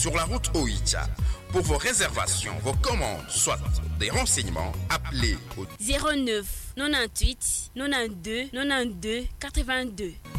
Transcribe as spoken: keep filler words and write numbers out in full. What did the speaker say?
sur la route Oicha. Pour vos réservations, vos commandes, soit des renseignements, appelez au zéro neuf quatre-vingt-huit quatre-vingt-deux quatre-vingt-deux.